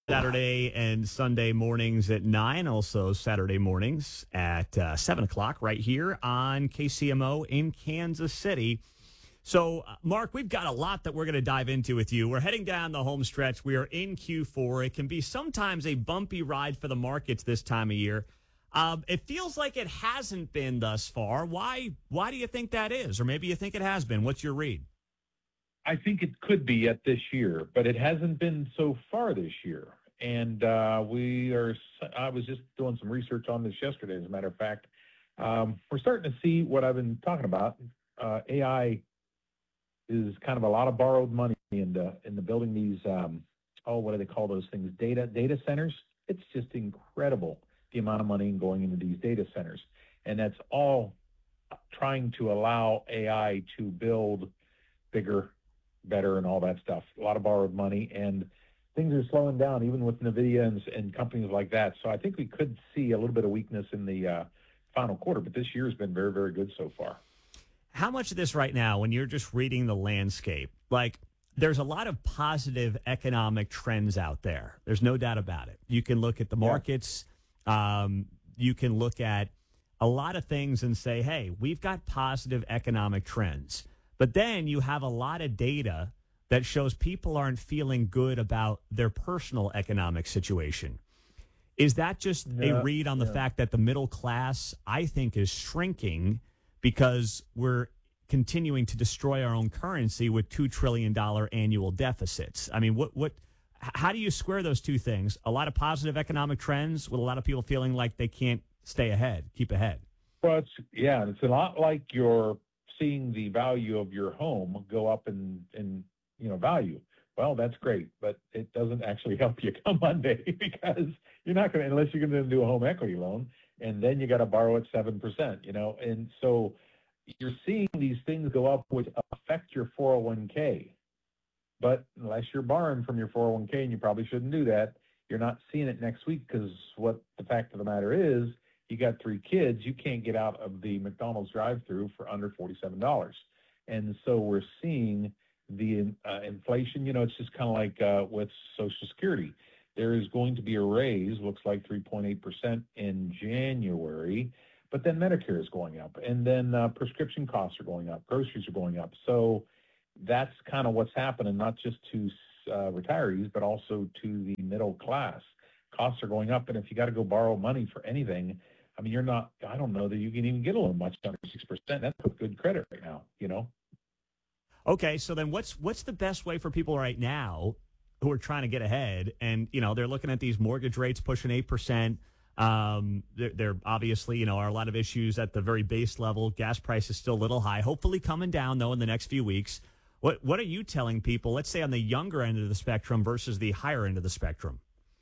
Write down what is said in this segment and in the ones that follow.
Saturday and Sunday mornings at 9, also Saturday mornings at 7 o'clock right here on KCMO in Kansas City. So, Mark, we've got a lot that we're going to dive into with you. We're heading down the home stretch. We are in Q4. It can be sometimes a bumpy ride for the markets this time of year. It feels like it hasn't been thus far. Why do you think that is? Or maybe you think it has been. What's your read? I think it could be yet this year, but it hasn't been so far this year. And I was just doing some research on this yesterday, as a matter of fact. We're starting to see what I've been talking about. AI is kind of a lot of borrowed money in the building these, what do they call those things? Data centers. It's just incredible the amount of money going into these data centers. And that's all trying to allow AI to build bigger, better, and all that stuff. A lot of borrowed money, and things are slowing down, even with NVIDIA and companies like that. So I think we could see a little bit of weakness in the final quarter, but this year has been very, very good so far. How much of this right now, when you're just reading the landscape, like there's a lot of positive economic trends out there. There's no doubt about it. You can look at the markets. You can look at a lot of things and say, hey, we've got positive economic trends. But then you have a lot of data that shows people aren't feeling good about their personal economic situation. Is that just a read on the fact that the middle class, I think, is shrinking because we're continuing to destroy our own currency with $2 trillion annual deficits? I mean, how do you square those two things? A lot of positive economic trends with a lot of people feeling like they can't keep ahead. Well, it's a lot like you're seeing the value of your home go up in value. Well, that's great, but it doesn't actually help you come Monday because you're not going to, unless you're going to do a home equity loan, and then you got to borrow at 7%, and so you're seeing these things go up which affect your 401k. But unless you're borrowing from your 401k, and you probably shouldn't do that, you're not seeing it next week because what the fact of the matter is, you got 3 kids, you can't get out of the McDonald's drive-through for under $47. And so we're seeing the inflation. It's just kind of like with Social Security. There is going to be a raise, looks like 3.8% in January, but then Medicare is going up, and then prescription costs are going up, groceries are going up. So that's kind of what's happening, not just to retirees, but also to the middle class. Costs are going up, and if you got to go borrow money for anything, I mean, I don't know that you can even get a little much under 6%. That's with good credit right now, Okay, so then what's the best way for people right now who are trying to get ahead and, they're looking at these mortgage rates pushing 8%. There obviously, are a lot of issues at the very base level. Gas price is still a little high, hopefully coming down, though, in the next few weeks. What are you telling people, let's say on the younger end of the spectrum versus the higher end of the spectrum?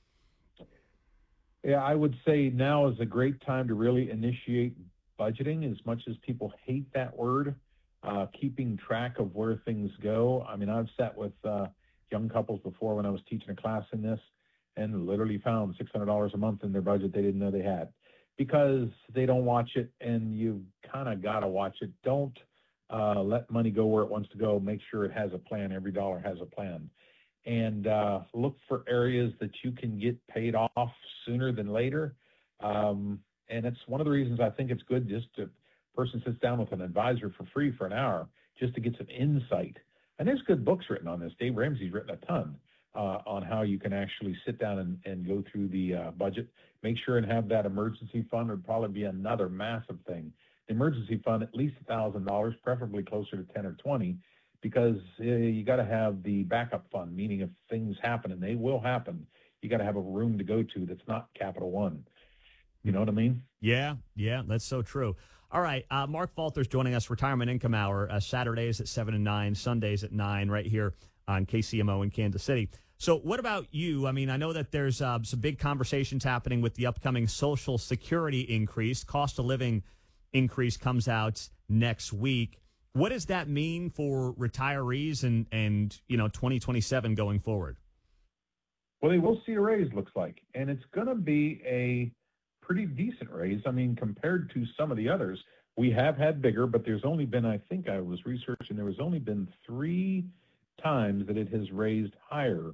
Yeah, I would say now is a great time to really initiate budgeting, as much as people hate that word, keeping track of where things go. I mean, I've sat with young couples before when I was teaching a class in this and literally found $600 a month in their budget they didn't know they had because they don't watch it, and you've kind of got to watch it. Don't let money go where it wants to go. Make sure it has a plan. Every dollar has a plan. And look for areas that you can get paid off sooner than later. And it's one of the reasons I think it's good just to person sits down with an advisor for free for an hour just to get some insight. And there's good books written on this. Dave Ramsey's written a ton on how you can actually sit down and go through the budget. Make sure and have that emergency fund. Would probably be another massive thing. The emergency fund, at least $1,000, preferably closer to 10 or 20. Because you got to have the backup fund, meaning if things happen, and they will happen, you got to have a room to go to that's not Capital One. You know what I mean? Yeah, that's so true. All right, Mark Falter's joining us, Retirement Income Hour, Saturdays at 7 and 9, Sundays at 9, right here on KCMO in Kansas City. So what about you? I mean, I know that there's some big conversations happening with the upcoming Social Security increase. Cost of living increase comes out next week. What does that mean for retirees and 2027 going forward? Well, they will see a raise, looks like, and it's going to be a pretty decent raise. I mean, compared to some of the others, we have had bigger, but there's only been, I think I was researching, there was only been 3 times that it has raised higher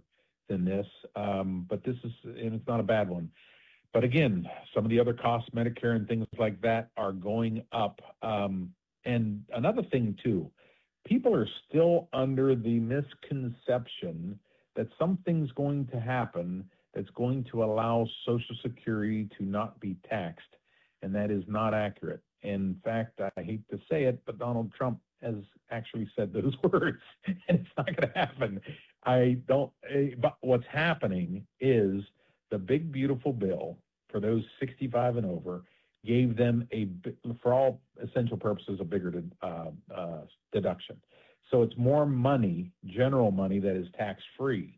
than this, but and it's not a bad one. But again, some of the other costs, Medicare and things like that, are going up. And another thing too, people are still under the misconception that something's going to happen that's going to allow Social Security to not be taxed, and that is not accurate. In fact, I hate to say it, but Donald Trump has actually said those words, and it's not going to happen. But what's happening is the big, beautiful bill for those 65 and over gave them for all essential purposes, a bigger deduction. So it's more money, general money, that is tax-free,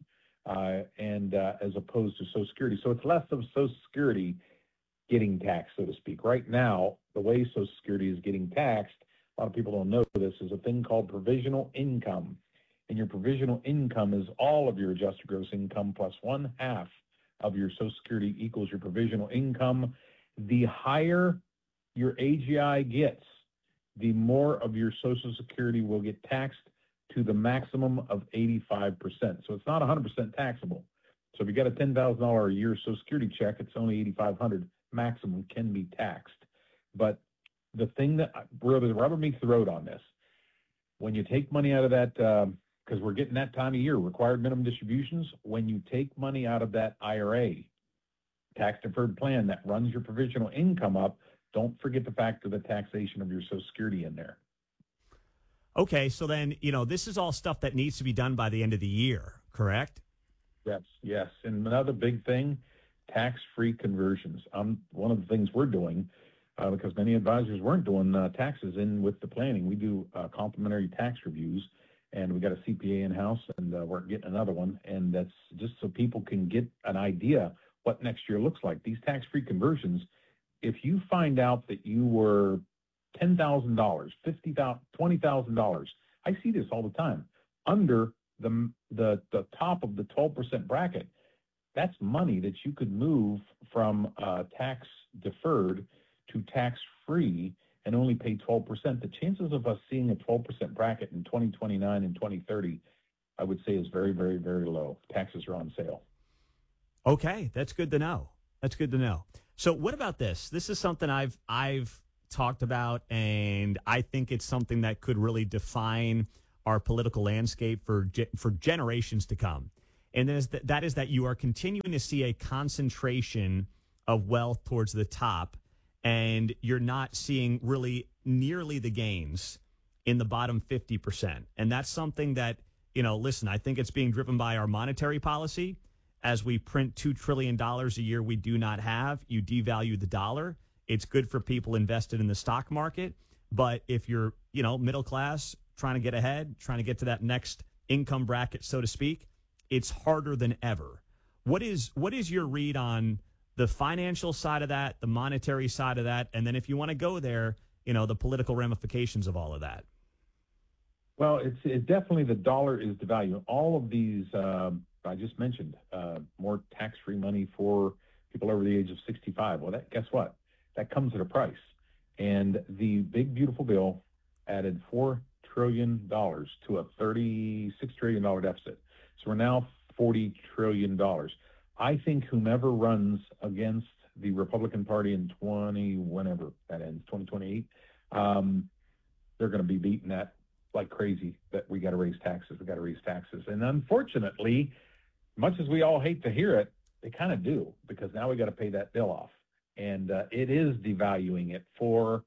and as opposed to Social Security. So it's less of Social Security getting taxed, so to speak. Right now, the way Social Security is getting taxed, a lot of people don't know this, is a thing called provisional income. And your provisional income is all of your adjusted gross income plus 1/2 of your Social Security equals your provisional income. The higher your AGI gets, the more of your Social Security will get taxed to the maximum of 85%. So it's not 100% taxable. So if you get a $10,000 a year Social Security check, it's only $8,500 maximum can be taxed. But the thing where the rubber meets the road on this, when you take money out of that, because we're getting that time of year, required minimum distributions, when you take money out of that IRA, tax-deferred plan that runs your provisional income up, don't forget to factor the taxation of your Social Security in there. Okay, so then, this is all stuff that needs to be done by the end of the year, correct? Yes. And another big thing, tax-free conversions. One of the things we're doing, because many advisors weren't doing taxes in with the planning, we do complimentary tax reviews, and we got a CPA in-house, and we're getting another one, and that's just so people can get an idea what next year looks like. These tax-free conversions, if you find out that you were $10,000, $50,000, $20,000, I see this all the time, under the top of the 12% bracket, that's money that you could move from tax deferred to tax free and only pay 12%. The chances of us seeing a 12% bracket in 2029 and 2030, I would say, is very, very, very low. Taxes are on sale. Okay, that's good to know. So what about this? This is something I've talked about, and I think it's something that could really define our political landscape for generations to come. And that is that you are continuing to see a concentration of wealth towards the top, and you're not seeing really nearly the gains in the bottom 50%. And that's something that, listen, I think it's being driven by our monetary policy. As we print $2 trillion a year we do not have, you devalue the dollar. It's good for people invested in the stock market. But if you're, middle class, trying to get ahead, trying to get to that next income bracket, so to speak, it's harder than ever. What is your read on the financial side of that, the monetary side of that, and then if you want to go there, the political ramifications of all of that? Well, it's definitely the dollar is devaluing. All of these I just mentioned, more tax-free money for people over the age of 65. Well, guess what? That comes at a price. And the big, beautiful bill added $4 trillion to a $36 trillion deficit. So we're now $40 trillion. I think whomever runs against the Republican Party in whenever that ends, 2028, they're going to be beating that like crazy, that we got to raise taxes. And unfortunately, much as we all hate to hear it, they kind of do, because now we got to pay that bill off. And it is devaluing it for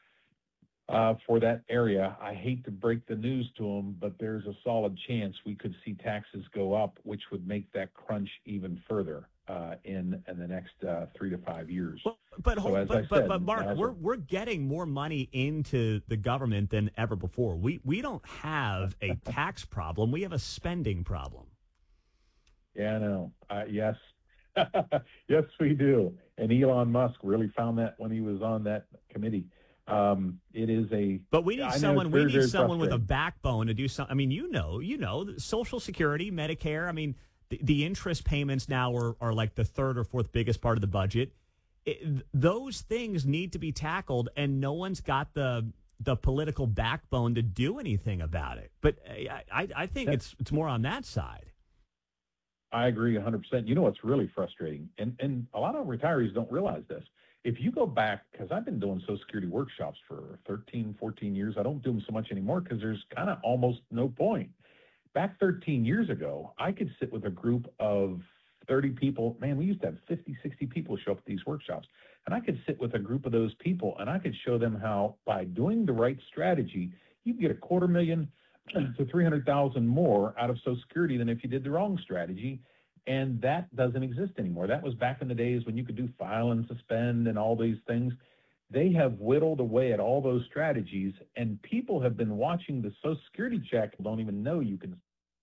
that area. I hate to break the news to them, but there's a solid chance we could see taxes go up, which would make that crunch even further in the next 3 to 5 years. But Mark, we're getting more money into the government than ever before. We don't have a tax problem. We have a spending problem. Yeah, I know. Yes. Yes, we do. And Elon Musk really found that when he was on that committee. It is but we need someone with a backbone to do something. I mean, Social Security, Medicare. I mean, the interest payments now are like the third or fourth biggest part of the budget. Those things need to be tackled, and no one's got the political backbone to do anything about it. But I think it's more on that side. I agree 100%. You know what's really frustrating, and a lot of retirees don't realize this. If you go back, because I've been doing Social Security workshops for 13, 14 years. I don't do them so much anymore because there's kind of almost no point. Back 13 years ago, I could sit with a group of 30 people. Man, we used to have 50, 60 people show up at these workshops. And I could sit with a group of those people and I could show them how by doing the right strategy, you can get $250,000 to $300,000 more out of Social Security than if you did the wrong strategy. And that doesn't exist anymore. That was back in the days when you could do file and suspend and all these things. They have whittled away at all those strategies, and people have been watching the Social Security check, don't even know you can.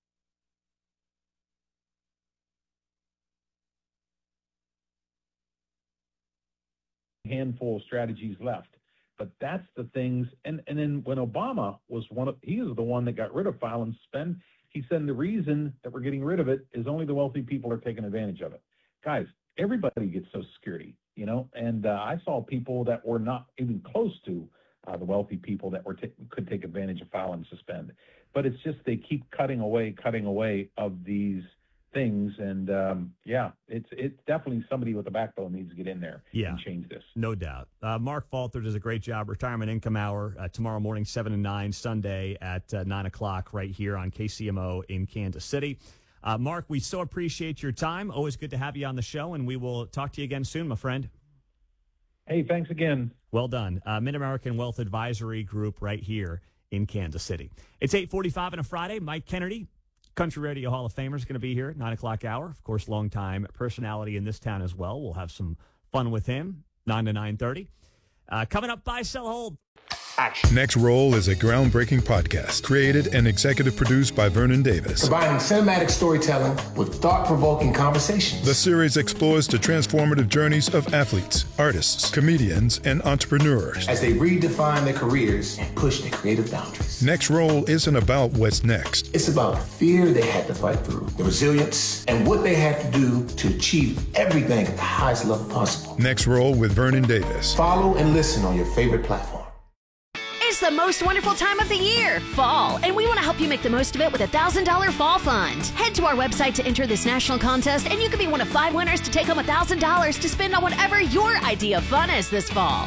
Handful of strategies left. But that's the things. And then when Obama was he was the one that got rid of file and suspend. He said the reason that we're getting rid of it is only the wealthy people are taking advantage of it. Guys, everybody gets Social Security, and I saw people that were not even close to the wealthy people that could take advantage of file and suspend. But it's just they keep cutting away of these things. And it's definitely somebody with a backbone needs to get in there and change this. No doubt. Mark Falter does a great job. Retirement Income Hour tomorrow morning, 7 to 9, Sunday at 9 o'clock right here on KCMO in Kansas City. Mark, we so appreciate your time. Always good to have you on the show, and we will talk to you again soon, my friend. Hey, thanks again. Well done. Mid-American Wealth Advisory Group right here in Kansas City. It's 8:45 on a Friday. Mike Kennedy, Country Radio Hall of Famer, is going to be here at 9 o'clock hour. Of course, longtime personality in this town as well. We'll have some fun with him, 9 to 9:30. Coming up, buy, sell, hold. Action. Next Roll is a groundbreaking podcast created and executive produced by Vernon Davis. Combining cinematic storytelling with thought-provoking conversations. The series explores the transformative journeys of athletes, artists, comedians, and entrepreneurs as they redefine their careers and push their creative boundaries. Next Roll isn't about what's next. It's about the fear they had to fight through, the resilience, and what they had to do to achieve everything at the highest level possible. Next Roll with Vernon Davis. Follow and listen on your favorite platform. It's the most wonderful time of the year, fall, and we want to help you make the most of it with a $1,000 fall fund. Head to our website to enter this national contest, and you could be one of 5 winners to take home $1,000 to spend on whatever your idea of fun is this fall.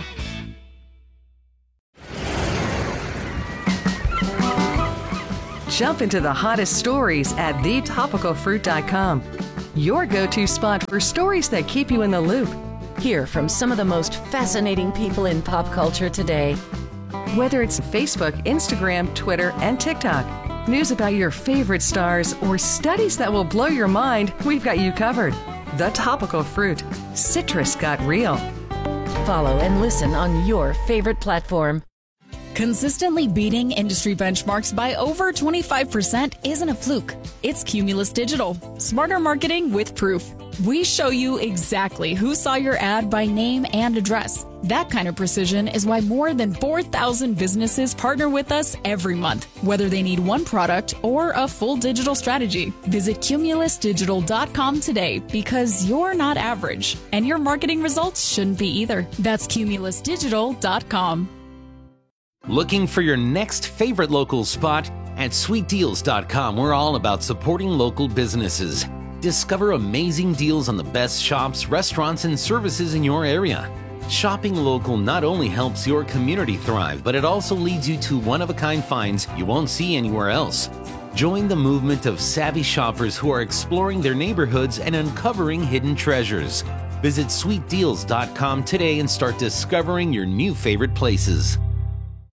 Jump into the hottest stories at thetopicalfruit.com. Your go-to spot for stories that keep you in the loop. Hear from some of the most fascinating people in pop culture today. Whether it's Facebook, Instagram, Twitter, and TikTok, news about your favorite stars, or studies that will blow your mind, we've got you covered. The Topical Fruit. Citrus got real. Follow and listen on your favorite platform. Consistently beating industry benchmarks by over 25% isn't a fluke. It's Cumulus Digital. Smarter marketing with proof. We show you exactly who saw your ad by name and address. That kind of precision is why more than 4,000 businesses partner with us every month, whether they need one product or a full digital strategy. Visit cumulusdigital.com today because you're not average, and your marketing results shouldn't be either. That's cumulusdigital.com. Looking for your next favorite local spot? At sweetdeals.com, we're all about supporting local businesses. Discover amazing deals on the best shops, restaurants, and services in your area. Shopping local not only helps your community thrive, but it also leads you to one-of-a-kind finds you won't see anywhere else. Join the movement of savvy shoppers who are exploring their neighborhoods and uncovering hidden treasures. Visit sweetdeals.com today and start discovering your new favorite places.